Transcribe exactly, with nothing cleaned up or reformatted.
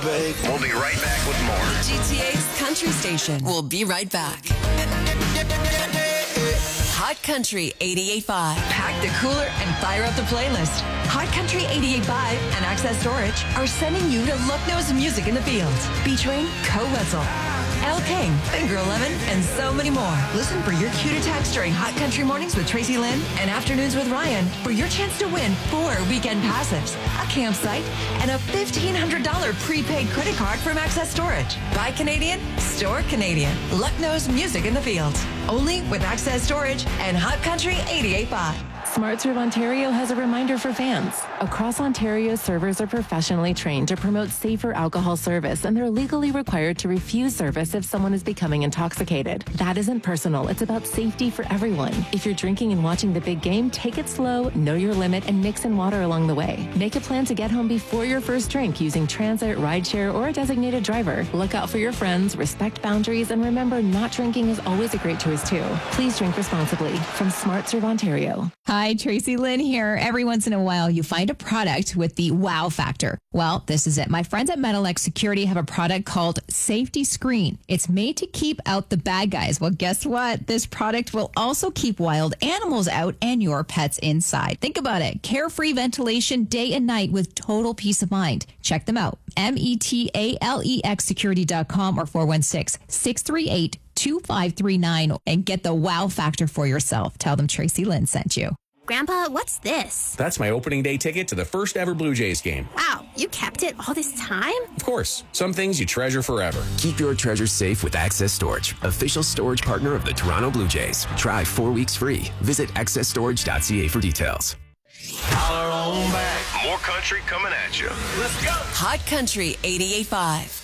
babe. We'll be right back with more. G T A's Country Station. We'll be right back. Hot Country eighty-eight point five. Pack the cooler and fire up the playlist. Hot Country eighty-eight point five and Access Storage are sending you to Lucknow's Music in the Fields, featuring Co Wetzel, Elle King, Finger eleven, and so many more. Listen for your cue to text during Hot Country Mornings with Tracy Lynn and Afternoons with Ryan for your chance to win four weekend passes, a campsite, and a fifteen hundred dollars prepaid credit card from Access Storage. Buy Canadian, store Canadian. Lucknow's Music in the Fields. Only with Access Storage and Hot Country eighty-eight point five. SmartServe Ontario has a reminder for fans. Across Ontario, servers are professionally trained to promote safer alcohol service, and they're legally required to refuse service if someone is becoming intoxicated. That isn't personal. It's about safety for everyone. If you're drinking and watching the big game, take it slow, know your limit, and mix in water along the way. Make a plan to get home before your first drink using transit, rideshare, or a designated driver. Look out for your friends, respect boundaries, and remember, not drinking is always a great choice, too. Please drink responsibly. From SmartServe Ontario. Hi, Tracy Lynn here. Every once in a while, you find a product with the wow factor. Well, this is it. My friends at Metalex Security have a product called Safety Screen. It's made to keep out the bad guys. Well, guess what? This product will also keep wild animals out and your pets inside. Think about it. Carefree ventilation day and night with total peace of mind. Check them out. M E T A L E X security dot com or four one six, six three eight, two five three nine and get the wow factor for yourself. Tell them Tracy Lynn sent you. Grandpa, what's this? That's my opening day ticket to the first ever Blue Jays game. Wow, you kept it all this time? Of course. Some things you treasure forever. Keep your treasures safe with Access Storage, official storage partner of the Toronto Blue Jays. Try four weeks free. Visit access storage dot c a for details. Holler on back. More country coming at you. Let's go. Hot Country eighty-eight point five.